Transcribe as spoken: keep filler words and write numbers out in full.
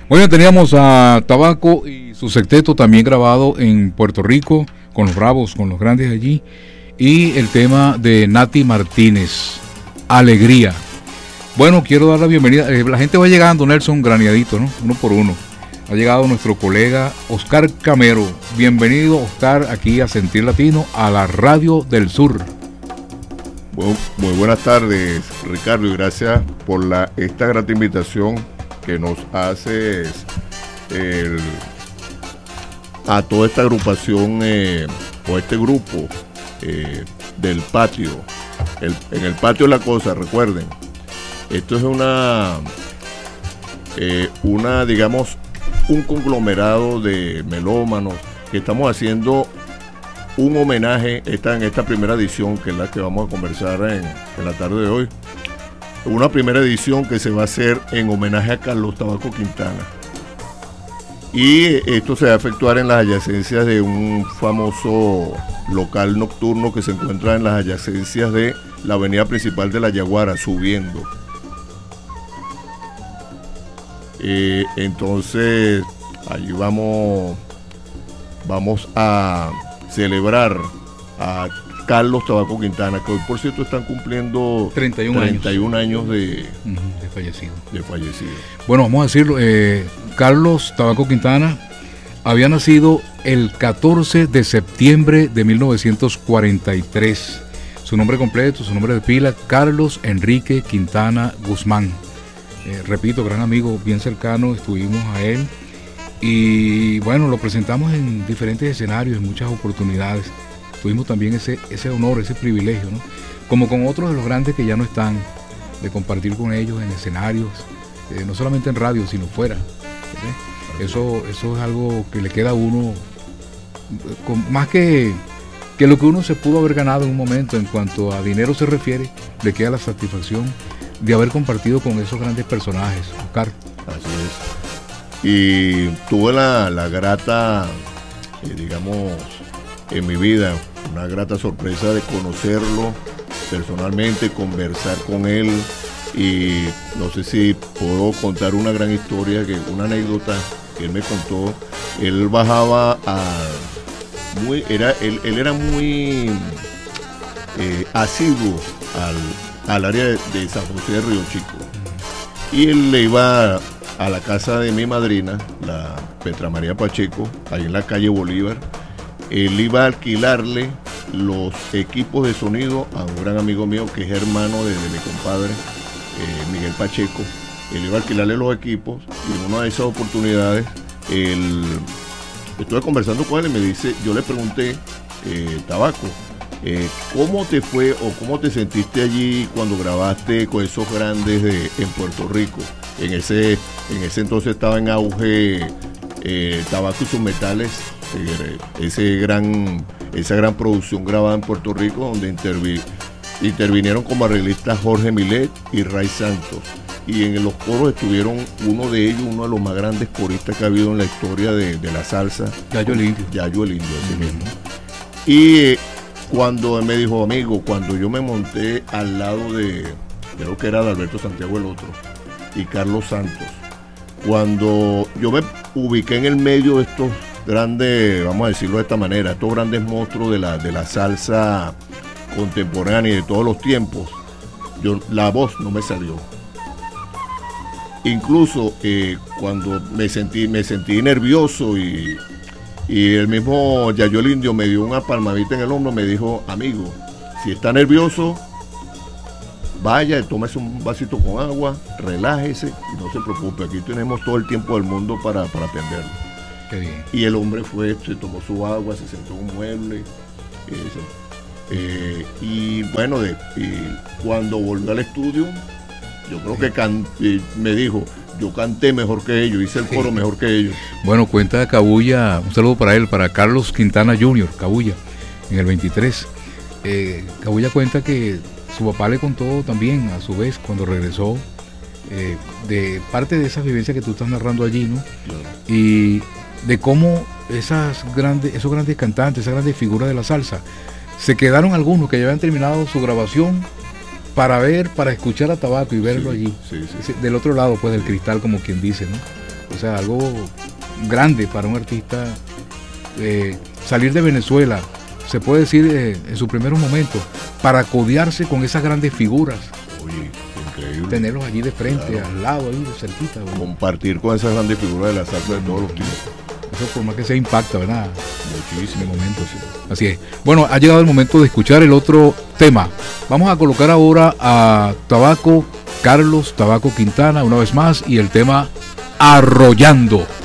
Bueno, teníamos a Tabaco y su sexteto también grabado en Puerto Rico, con los Bravos, con los grandes allí. Y el tema de Nati Martínez, Alegría. Bueno, quiero dar la bienvenida. Eh, la gente va llegando, Nelson, graneadito, ¿no? Uno por uno. Ha llegado nuestro colega Oscar Camero. Bienvenido, Oscar, aquí a Sentir Latino, a la Radio del Sur. Bueno, muy buenas tardes, Ricardo, y gracias por la, esta grata invitación que nos haces el, a toda esta agrupación eh, o este grupo eh, del patio. El, en el patio la cosa, recuerden, esto es una, eh, una, digamos, un conglomerado de melómanos que estamos haciendo un homenaje esta, en esta primera edición, que es la que vamos a conversar en, en la tarde de hoy. Una primera edición que se va a hacer en homenaje a Carlos Tabaco Quintana. Y esto se va a efectuar en las adyacencias de un famoso local nocturno que se encuentra en las adyacencias de la avenida principal de La Yaguara, subiendo. Eh, entonces, allí vamos, vamos a celebrar a Carlos Tabaco Quintana, que hoy por cierto están cumpliendo treinta y uno años de, uh-huh, de fallecido. de fallecido. Bueno, vamos a decirlo, eh, Carlos Tabaco Quintana había nacido el catorce de septiembre de mil novecientos cuarenta y tres. Su nombre completo, su nombre de pila, Carlos Enrique Quintana Guzmán. Eh, repito, gran amigo, bien cercano, estuvimos a él. Y bueno, lo presentamos en diferentes escenarios, en muchas oportunidades. Tuvimos también ese, ese honor, ese privilegio, ¿no? Como con otros de los grandes que ya no están, de compartir con ellos en escenarios, eh, no solamente en radio, sino fuera. ¿Sí? Eso, eso es algo que le queda a uno, con, más que, que lo que uno se pudo haber ganado en un momento, en cuanto a dinero se refiere, le queda la satisfacción de haber compartido con esos grandes personajes. Oscar. Así es. Y tuve la, la grata, eh, digamos, en mi vida, una grata sorpresa de conocerlo personalmente, conversar con él, y no sé si puedo contar una gran historia, que una anécdota que él me contó. Él bajaba a, muy, era, él, él era muy eh, asiduo al, al área de, de San José de Río Chico, y él le iba a la casa de mi madrina, la Petra María Pacheco, ahí en la calle Bolívar. Él iba a alquilarle los equipos de sonido a un gran amigo mío que es hermano de, de mi compadre, eh, Miguel Pacheco. Él iba a alquilarle los equipos, y en una de esas oportunidades él, estuve conversando con él y me dice, yo le pregunté, eh, Tabaco, eh, ¿cómo te fue o cómo te sentiste allí cuando grabaste con esos grandes de, en Puerto Rico? En ese, en ese entonces estaba en auge eh, Tabaco y sus metales, eh, ese gran, esa gran producción grabada en Puerto Rico, donde intervi, intervinieron como arreglistas Jorge Milet y Ray Santos. Y en los coros estuvieron uno de ellos, uno de los más grandes coristas que ha habido en la historia de, de la salsa. Yayo el Indio. Yayo el Indio, así mismo. Y eh, cuando él me dijo, amigo, cuando yo me monté al lado de, creo que era de Alberto Santiago el otro, y Carlos Santos, cuando yo me ubiqué en el medio de estos grandes, vamos a decirlo de esta manera, estos grandes monstruos de la, de la salsa contemporánea y de todos los tiempos, yo, la voz no me salió. Incluso eh, cuando me sentí, me sentí nervioso, y, y el mismo Yayo el Indio me dio una palmadita en el hombro, me dijo, amigo, si está nervioso, vaya, tómese un vasito con agua, relájese y no se preocupe, aquí tenemos todo el tiempo del mundo para, para atenderlo. Qué bien. Y el hombre fue, se tomó su agua, se sentó en un mueble, eh, eh, y bueno, de, y cuando volvió al estudio, yo creo que can, eh, me dijo, yo canté mejor que ellos, hice el coro mejor que ellos. Bueno, cuenta Cabulla, un saludo para él, para Carlos Quintana junior, Cabulla, en el veintitrés. Eh, Cabulla cuenta que su papá le contó también, a su vez, cuando regresó, eh, de parte de esas vivencias que tú estás narrando allí, ¿no? Claro. Y de cómo esas grandes, esos grandes cantantes, esas grandes figuras de la salsa, se quedaron algunos que ya habían terminado su grabación para ver, para escuchar a Tabaco y verlo sí, allí, sí, sí. del otro lado, pues, del cristal, como quien dice, ¿no? O sea, algo grande para un artista. Eh, salir de Venezuela, se puede decir eh, en sus primeros momentos, para codearse con esas grandes figuras. Oye, increíble. Tenerlos allí de frente, claro, al lado, ahí, de cerquita. ¿Verdad? Compartir con esas grandes figuras de la salsa de todos los tiempos. Eso por más que sea impacta, ¿verdad? Muchísimo. En el momento, sí. Así es. Bueno, ha llegado el momento de escuchar el otro tema. Vamos a colocar ahora a Tabaco, Carlos Tabaco Quintana, una vez más, y el tema Arrollando.